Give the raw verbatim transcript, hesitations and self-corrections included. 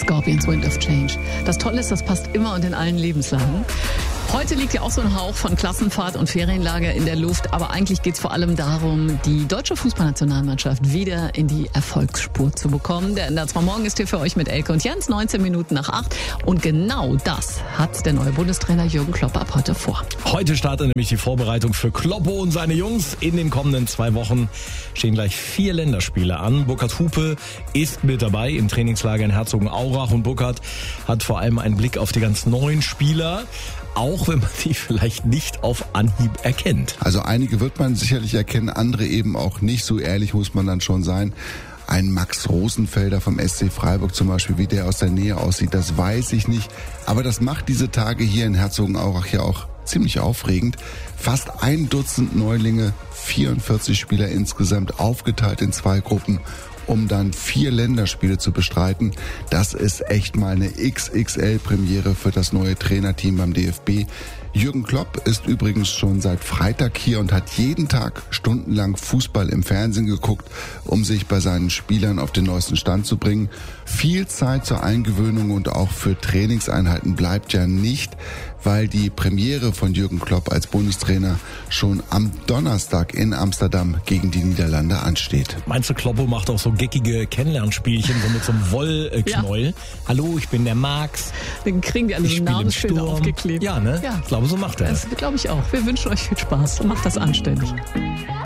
Scorpions, Wind of Change. Das Tolle ist, das passt immer und in allen Lebenslagen. Heute liegt ja auch so ein Hauch von Klassenfahrt und Ferienlager in der Luft, aber eigentlich geht es vor allem darum, die deutsche Fußballnationalmannschaft wieder in die Erfolgsspur zu bekommen. Der N D R zwei Morgen ist hier für euch mit Elke und Jens, neunzehn Minuten nach acht. Und genau das hat der neue Bundestrainer Jürgen Klopp ab heute vor. Heute startet nämlich die Vorbereitung für Kloppo und seine Jungs. In den kommenden zwei Wochen stehen gleich vier Länderspiele an. Burkhard Hupe ist mit dabei im Trainingslager in Herzogenaurach und Burkhard hat vor allem einen Blick auf die ganz neuen Spieler. Auch wenn man die vielleicht nicht auf Anhieb erkennt. Also einige wird man sicherlich erkennen, andere eben auch nicht. So ehrlich muss man dann schon sein. Ein Max Rosenfelder vom S C Freiburg zum Beispiel, wie der aus der Nähe aussieht, das weiß ich nicht. Aber das macht diese Tage hier in Herzogenaurach ja auch ziemlich aufregend. Fast ein Dutzend Neulinge, vierundvierzig Spieler insgesamt, aufgeteilt in zwei Gruppen, um dann vier Länderspiele zu bestreiten. Das ist echt mal eine X X L-Premiere für das neue Trainerteam beim D F B. Jürgen Klopp ist übrigens schon seit Freitag hier und hat jeden Tag stundenlang Fußball im Fernsehen geguckt, um sich bei seinen Spielern auf den neuesten Stand zu bringen. Viel Zeit zur Eingewöhnung und auch für Trainingseinheiten bleibt ja nicht, weil die Premiere von Jürgen Klopp als Bundestrainer schon am Donnerstag in Amsterdam gegen die Niederlande ansteht. Meinst du, Kloppo macht auch so geckige Kennenlernspielchen, so mit so einem Wollknäuel? Ja. Hallo, ich bin der Max. Dann kriegen die alle so Namensschilder aufgeklebt. Ja, ne? Ja. Ich glaube, so macht er. Das glaube ich auch. Wir wünschen euch viel Spaß und macht das anständig.